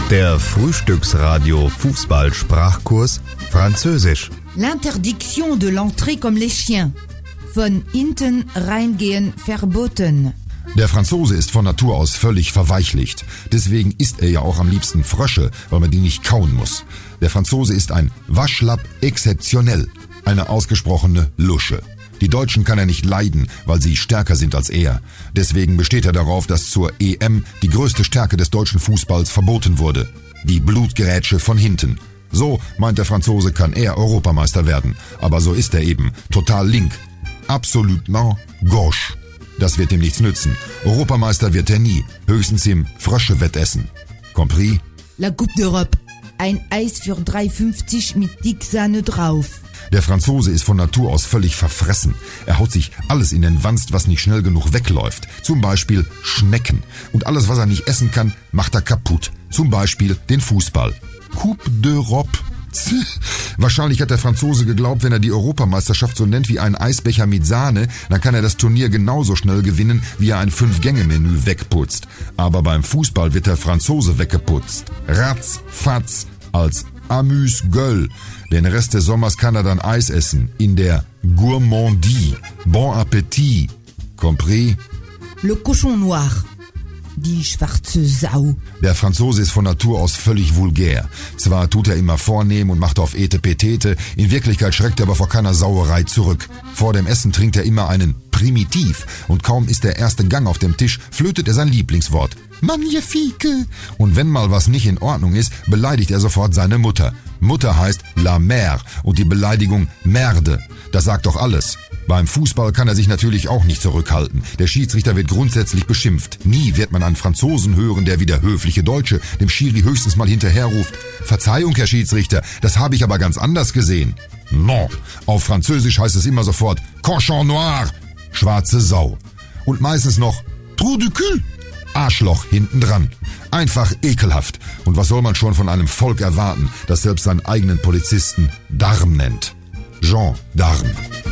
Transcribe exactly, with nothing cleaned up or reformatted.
Der Frühstücksradio Fußball-Sprachkurs Französisch. L'interdiction de l'entrée comme les chiens. Von hinten reingehen verboten. Der Franzose ist von Natur aus völlig verweichlicht. Deswegen isst er ja auch am liebsten Frösche, weil man die nicht kauen muss. Der Franzose ist ein Waschlapp exceptionnel, eine ausgesprochene Lusche. Die Deutschen kann er nicht leiden, weil sie stärker sind als er. Deswegen besteht er darauf, dass zur E M die größte Stärke des deutschen Fußballs verboten wurde. Die Blutgerätsche von hinten. So, meint der Franzose, kann er Europameister werden. Aber so ist er eben, total link. Absolutement gauche. Das wird ihm nichts nützen. Europameister wird er nie, höchstens im Frösche-Wettessen. Compris? La Coupe d'Europe. Ein Eis für drei fünfzig mit Dicksahne drauf. Der Franzose ist von Natur aus völlig verfressen. Er haut sich alles in den Wanst, was nicht schnell genug wegläuft. Zum Beispiel Schnecken. Und alles, was er nicht essen kann, macht er kaputt. Zum Beispiel den Fußball. Coupe d'Europe. Wahrscheinlich hat der Franzose geglaubt, wenn er die Europameisterschaft so nennt wie einen Eisbecher mit Sahne, dann kann er das Turnier genauso schnell gewinnen, wie er ein Fünf-Gänge-Menü wegputzt. Aber beim Fußball wird der Franzose weggeputzt. Ratz, fatz, als Amuse-Gueule. Den Rest des Sommers kann er dann Eis essen. In der Gourmandie. Bon Appetit. Compris? Le cochon noir. Die schwarze Sau. Der Franzose ist von Natur aus völlig vulgär. Zwar tut er immer vornehm und macht auf Etepetete, in Wirklichkeit schreckt er aber vor keiner Sauerei zurück. Vor dem Essen trinkt er immer einen Primitiv und kaum ist der erste Gang auf dem Tisch, flötet er sein Lieblingswort. Magnifique! Und wenn mal was nicht in Ordnung ist, beleidigt er sofort seine Mutter. Mutter heißt la mère und die Beleidigung Merde. Das sagt doch alles. Beim Fußball kann er sich natürlich auch nicht zurückhalten. Der Schiedsrichter wird grundsätzlich beschimpft. Nie wird man einen Franzosen hören, der wie der höfliche Deutsche dem Schiri höchstens mal hinterherruft. Verzeihung, Herr Schiedsrichter, das habe ich aber ganz anders gesehen. Non, auf Französisch heißt es immer sofort Cochon noir, schwarze Sau. Und meistens noch Trou du cul, Arschloch hinten dran. Einfach ekelhaft. Und was soll man schon von einem Volk erwarten, das selbst seinen eigenen Polizisten Darm nennt? Jean Darm.